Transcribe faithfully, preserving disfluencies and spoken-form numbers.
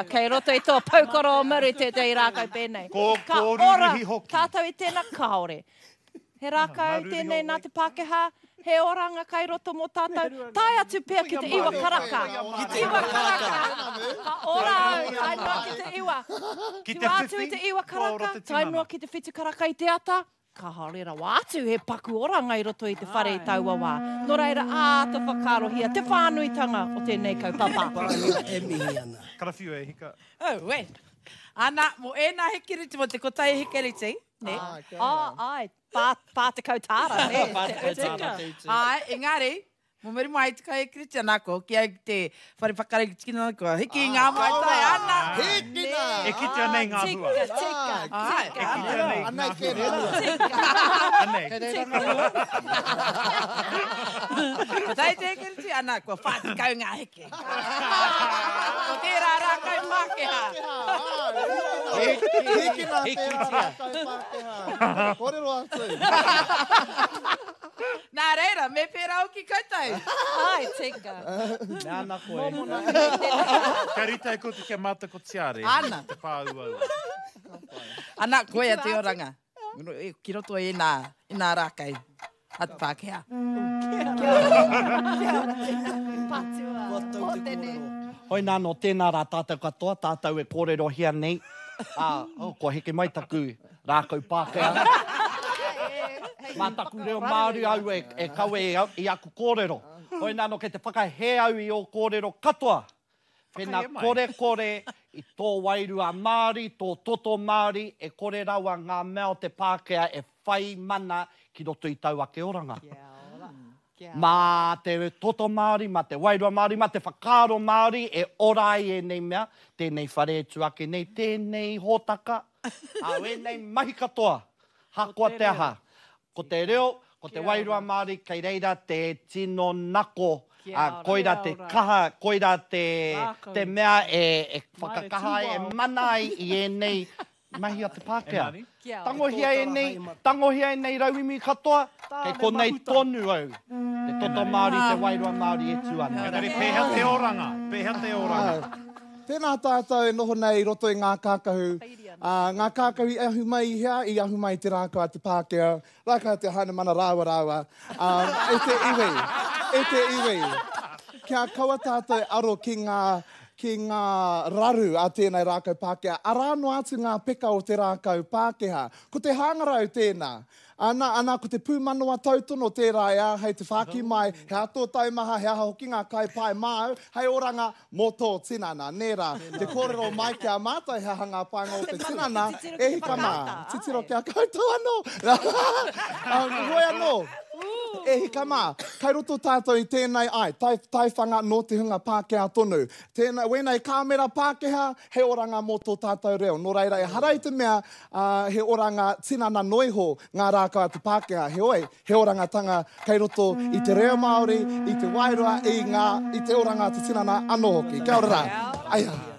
tika, kei roto i tō paukoro o muru te te i rākau pēnei. Ko, Ka ko ora, rurihi hoki. tātou i tēnā kaore. He rākau tēnei nā te Pākehā, he oranga kai roto mō tātou. Tai atu pēr ki te iwa karaka. Ki te iwa karaka. Ka ora au, tai noa ki te iwa. Ki Ki te wātu i whiwhi, te iwa ko karaka, roto tai tinana. noa ki te whitu karaka i te ata. Ka haurera wātu he paku oranga i roto i te whare i taua wā. Nō reira, ā, te whakarohia, te whānuitanga o tēnei kaupapa. Karawhiu e hika. Oh, wei. Ana, mo e nā hekiriti mo te kotai hekiriti. Ne? Ah, ai, pā, pā te kautāra. ne? Pā te kautāra, Te- te- Ai, engari, mo meri mai te kai hekiriti anako, ki ai te whare whakare ki tikina ko, hiki ngā mai tai ana. Hikina! E kite anei ngā hua. Tika, tika. Ai, E kite anei Anai ngā ke hua. rea. Anei. Ko tai te hekiriti ana, ko whātikau ngā heke. Ko tērā rā kai Pākehā. Hikina pēra rākau Pākehā. Kōrero atu. Nā reira, me pērā au ki koutou. Ai, tika. Nā nā koe. Ka rita e kote kia mata ko tiare. Ana. Te pāu au. Ana, koe a te oranga. E, ki roto e nā, i nā rākai. Atu Pākehā. Patua. O tēnei. Hoi nā no tēnā rā tātou katoa, tātou e kōrero hia nei. Ah, oh, ko heke mai taku rākau Pākehā. Mā taku reo Māori au e, e kaue e, i aku kōrero. Hoi nā no ke te whakahe au i o kōrero katoa. Whena Whakahe mai. kore kore i tō wairua Māori, tō toto Māori, e kore rawa ngā mea o te Pākehā e whai mana ki roto i tau ake oranga. Mā te toto Māori, mā te wairua Māori, mā te whakaro Māori, e orai e nei mea, tēnei whare tu ake nei, tēnei hōtaka, au e nei mahi katoa, hakoa te aha. Ko te reo, ko te wairua Māori, kei reira te tino nako, a koira te kaha, koira te, te mea e, e whakakaha e mana ai i e nei mahi a te Pākehā. E nani? Tangohia e nei, tangohia e nei rauimi katoa, kei konei tonu au. Te toto Māori, te wairua Māori e tu ana. Engari, pēhea te oranga. Pēhea te oranga. Tēnā tātou e noho nei roto i ngā kākahu. Uh, ngā kākahu i ahu mai i hea, i ahu mai te rākau a te Pākehā. Rākau te hana mana rāwa rāwa. Um, e te iwi, e te iwi. Kia kaua tātou aro ki ngā, ki ngā raru a tēnei rākau Pākehā. Arāno atu ngā peka o te rākau Pākehā. Ko te hangarau tēnā. Ana, ana, ko te pūmanoa tautono tērā ea, hei te whaki mai, he ato taumaha, he aha hoki ngā kai pai māu, hei oranga mō tō tinana. Nērā, te kōrero mai kia mātai, he aha ngā painga o te tinana, e hika mā. Titiro kia koutou anō. Hoi anō. E hika mā, kai roto tātou i tēnei ai, tai, tai whanga no te hunga Pākehā tonu. Tēnei, wēnei kāmera Pākehā, he oranga mō tō tātou reo. Nō reira, e harai te mea, uh, he oranga tinana noiho ngā rākau a te Pākehā. He oi, he orangatanga kai roto i te reo Māori, i te wairua, i, ngā, i te oranga te tinana anō hoki. Kia ora rā. Aia.